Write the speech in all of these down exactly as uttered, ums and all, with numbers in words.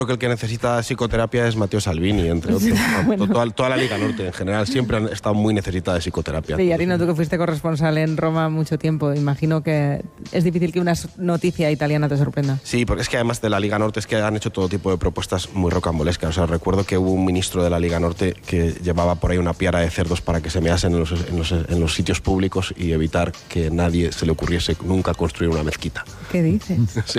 Creo que el que necesita psicoterapia es Matteo Salvini, entre otros. Bueno. Toda, toda la Liga Norte en general siempre han estado muy necesitada de psicoterapia. Sí, Arino, tú que fuiste corresponsal en Roma mucho tiempo, imagino que es difícil que una noticia italiana te sorprenda. Sí, porque es que además de la Liga Norte es que han hecho todo tipo de propuestas muy rocambolescas. O sea, recuerdo que hubo un ministro de la Liga Norte que llevaba por ahí una piara de cerdos para que se measen en los, en los, en los sitios públicos y evitar que nadie se le ocurriese nunca construir una mezquita. ¿Qué dices? Sí.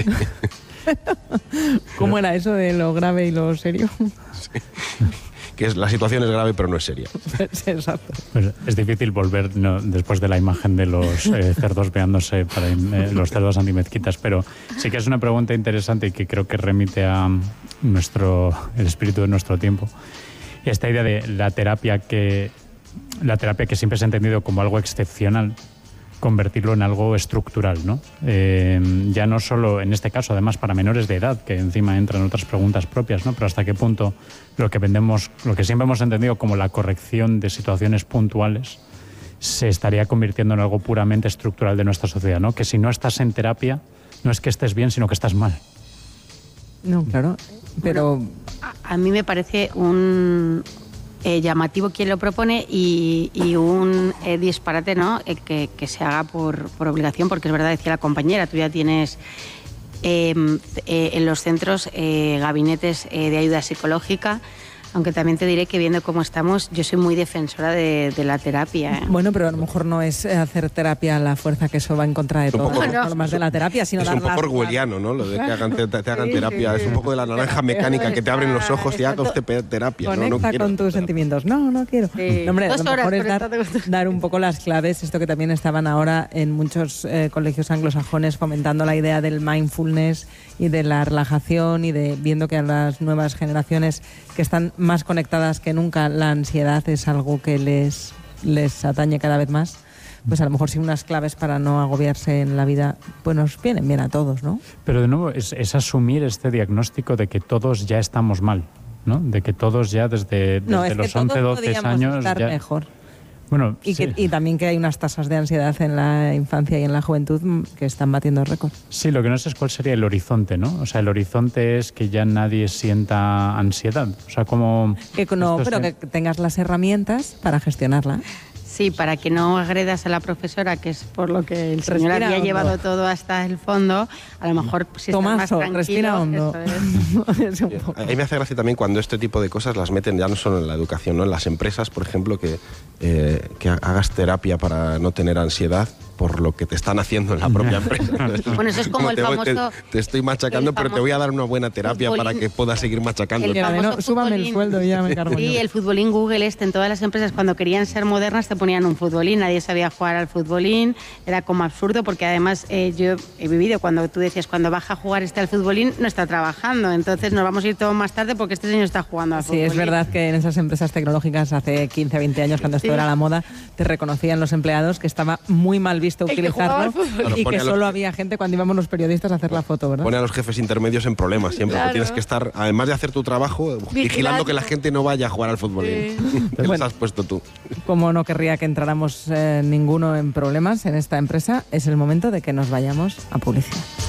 ¿Cómo era eso de lo grave y lo serio? Sí. Que es, la situación es grave pero no es seria. Sí, exacto. Pues es difícil volver, ¿no?, después de la imagen de los eh, cerdos veándose para eh, los cerdos antimezquitas, pero sí que es una pregunta interesante y que creo que remite a nuestro, el espíritu de nuestro tiempo. Esta idea de la terapia que, la terapia que siempre se ha entendido como algo excepcional, convertirlo en algo estructural, ¿no? Eh, ya no solo en este caso, además para menores de edad, que encima entran otras preguntas propias, ¿no? Pero hasta qué punto lo que vendemos, lo que siempre hemos entendido como la corrección de situaciones puntuales, se estaría convirtiendo en algo puramente estructural de nuestra sociedad, ¿no? Que si no estás en terapia, no es que estés bien, sino que estás mal. No, claro, pero... Bueno, a, a mí me parece un... Eh, llamativo quien lo propone y, y un eh, disparate, ¿no? Eh, que, que se haga por, por obligación, porque es verdad, decía la compañera, tú ya tienes eh, eh, en los centros eh, gabinetes eh, de ayuda psicológica, aunque también te diré que viendo cómo estamos, yo soy muy defensora de, de la terapia. ¿eh? Bueno, pero a lo mejor no es hacer terapia a la fuerza, que eso va en contra de todo, poco, no, no más de la terapia, sino es dar un poco las... orwelliano, ¿no? Lo de que hagan, te, te hagan Sí, terapia, sí, es un poco de la naranja mecánica, que te abren los ojos y haga Exacto. usted terapia. Conecta no, no quiero. con tus sentimientos. No, no quiero. Sí. No, hombre, Dos a lo horas mejor es dar, conectando. dar un poco las claves, esto que también estaban ahora en muchos eh, colegios anglosajones fomentando la idea del mindfulness y de la relajación y de viendo que a las nuevas generaciones que están más conectadas que nunca la ansiedad es algo que les, les atañe cada vez más. Pues a lo mejor sí unas claves para no agobiarse en la vida, pues nos vienen bien a todos, ¿no? Pero de nuevo es, es asumir este diagnóstico de que todos ya estamos mal, ¿no? De que todos ya desde, desde No, es los que once, todos doce podíamos años estar ya... mejor. Bueno, Y, sí. que, y también que hay unas tasas de ansiedad en la infancia y en la juventud que están batiendo récords. Sí, lo que no sé es cuál sería el horizonte, ¿no? O sea, el horizonte es que ya nadie sienta ansiedad. O sea, como... Que no, esto pero se- que tengas las herramientas para gestionarla. Sí, para que no agredas a la profesora, que es por lo que el señor Respira había hondo. llevado todo hasta el fondo, a lo mejor si estás más Tomaso, tranquilo, respira hondo. eso es. Es un poco- A mí me hace gracia también cuando este tipo de cosas las meten ya no solo en la educación, ¿no? En las empresas, por ejemplo, que, eh, que hagas terapia para no tener ansiedad por lo que te están haciendo en la propia empresa. Bueno, eso es como el te, voy- famoso- Te, te estoy machacando, el pero te famoso voy a dar una buena terapia futbolín- para que puedas seguir machacando. el Y la de, no, famoso súbame el futbolín. sueldo y ya me cargo Sí, yo. el futbolín Google este, en todas las empresas cuando querían ser modernas te ponían un futbolín, nadie sabía jugar al futbolín, era como absurdo porque además eh, yo he vivido cuando tú decías cuando baja a jugar este al futbolín no está trabajando, entonces nos vamos a ir todo más tarde porque este señor está jugando al Sí, futbolín. es verdad que en esas empresas tecnológicas hace quince, veinte años, cuando esto Sí. era la moda, te reconocían los empleados que estaba muy mal visto El que jugaba utilizarlo al fútbol. Claro, y pone que a los- solo había gente cuando íbamos los periodistas a hacer la foto, ¿verdad? Pone a los jefes intermedios en problemas siempre, Claro. porque tienes que estar, además de hacer tu trabajo, vigilando que la gente no vaya a jugar al fútbol. ¿Qué les Bueno. has puesto tú? Como no querría que entráramos eh, ninguno en problemas en esta empresa, es el momento de que nos vayamos a publicidad.